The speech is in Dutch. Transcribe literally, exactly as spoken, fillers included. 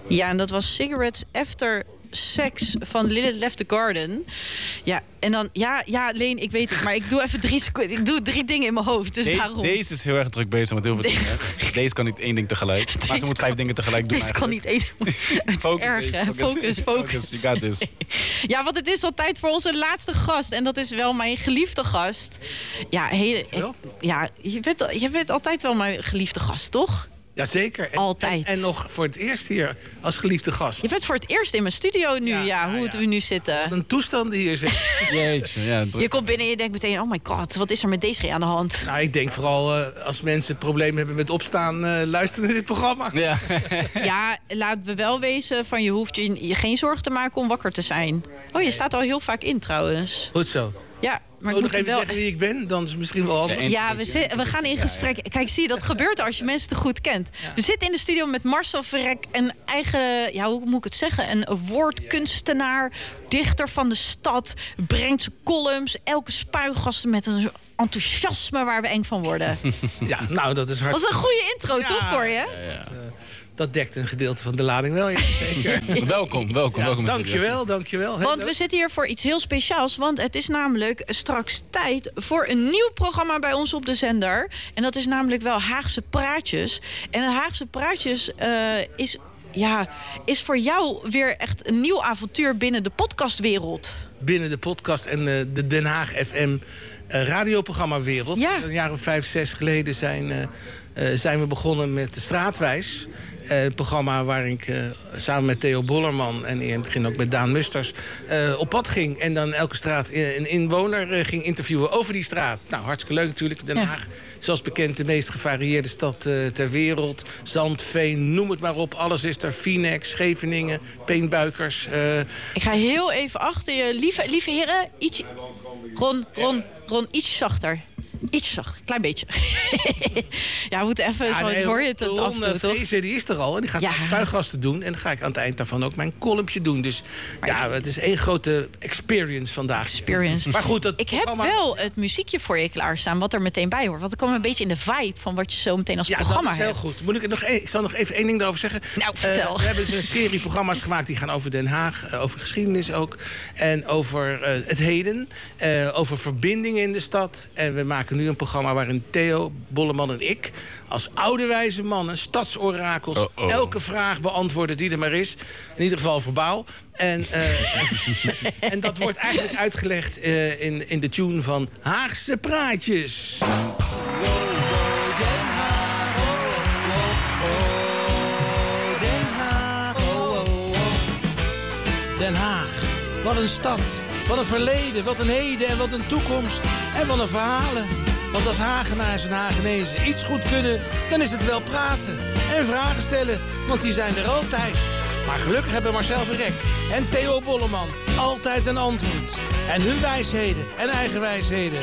Ja, en dat was Cigarettes After Sex van Lilith Left the Garden. Ja, en dan... Ja, ja, Leen, ik weet het, maar ik doe even drie, ik doe drie dingen in mijn hoofd. Dus deze, daarom... deze is heel erg druk bezig met heel veel dingen. Deze kan niet één ding tegelijk. Maar ze moet vijf dingen tegelijk doen. Deze kan niet één... Het is Focus, erg, hè? focus, Focus, focus. You got this. Ja, want het is al tijd voor onze laatste gast. En dat is wel mijn geliefde gast. Ja, heel, ja je, bent, je bent altijd wel mijn geliefde gast, toch? Jazeker. En, Altijd. En, en nog voor het eerst hier als geliefde gast. Je bent voor het eerst in mijn studio nu, ja, ja hoe ja, het we nu zitten. Wat een toestand hier zit. Jeetje, ja, je komt binnen en je denkt meteen, oh my god, wat is er met Desiree aan de hand? Nou, ik denk vooral uh, als mensen problemen hebben met opstaan, uh, luisteren naar dit programma. Ja. Ja, laten we wel wezen van je hoeft je, je geen zorgen te maken om wakker te zijn. Oh, je staat al heel vaak in trouwens. Goed zo. Ja. Maar ik moet nog even wel... zeggen wie ik ben, dan is het misschien wel handig. Ja, we, zit, we gaan in gesprek. Kijk, zie je, dat gebeurt als je mensen te goed kent. Ja. We zitten in de studio met Marcel Verrek, een eigen, ja, hoe moet ik het zeggen? Een woordkunstenaar, dichter van de stad, brengt zijn columns, elke spuigasten met een enthousiasme waar we eng van worden. Ja, nou, dat is hard. Dat was een goede intro, ja, toch, voor je? Ja, ja. Dat, uh, dat dekt een gedeelte van de lading wel, ja, zeker. welkom, welkom. Ja, welkom dankjewel, dankjewel. Want Hello. We zitten hier voor iets heel speciaals. Want het is namelijk straks tijd voor een nieuw programma bij ons op de zender. En dat is namelijk wel Haagse Praatjes. En Haagse Praatjes uh, is, ja, is voor jou weer echt een nieuw avontuur binnen de podcastwereld. Binnen de podcast en uh, de Den Haag F M uh, radioprogramma-wereld. Ja. Een jaar of vijf, zes geleden zijn, uh, uh, zijn we begonnen met de Straatwijs. Uh, het programma waar ik uh, samen met Theo Bollerman en in het begin ook met Daan Musters uh, op pad ging. En dan elke straat een inwoner uh, ging interviewen over die straat. Nou, hartstikke leuk natuurlijk. Den Haag, ja. Zoals bekend, de meest gevarieerde stad uh, ter wereld. Zand, Veen, noem het maar op. Alles is er. Phoenix, Scheveningen, Peenbuikers. Uh... Ik ga heel even achter je. Lieve, lieve heren, iets... Ron, Ron, Ron, iets zachter. Iets zacht, klein beetje. Ja, we moeten even, ja, zo, nee, hoor je het af en toe, toch? Deze, die is er al en die gaat ja. spuigasten doen. En dan ga ik aan het eind daarvan ook mijn columnje doen. Dus maar ja, ja, het is één grote experience vandaag. Experience. Maar goed, dat ik programma... heb wel het muziekje voor je klaarstaan, wat er meteen bij hoort. Want ik kom een beetje in de vibe van wat je zo meteen als ja, programma hebt. Ja, dat is heel goed. Moet ik, het nog een, ik zal nog even één ding daarover zeggen. Nou, vertel. Uh, we hebben dus een serie programma's gemaakt die gaan over Den Haag. Uh, over geschiedenis ook. En over uh, het heden. Uh, over verbindingen in de stad. En we maken nu een programma waarin Theo Bollerman en ik als oude wijze mannen, stadsorakels, oh oh. elke vraag beantwoorden die er maar is. In ieder geval verbaal. En, uh, en dat wordt eigenlijk uitgelegd uh, in, in de tune van Haagse Praatjes. Den Haag, wat een stad, wat een verleden, wat een heden en wat een toekomst. En wat een verhalen. Want als Hagenaars en Hagenezen iets goed kunnen, dan is het wel praten en vragen stellen, want die zijn er altijd. Maar gelukkig hebben Marcel Verrek en Theo Bollerman altijd een antwoord. En hun wijsheden en eigen wijsheden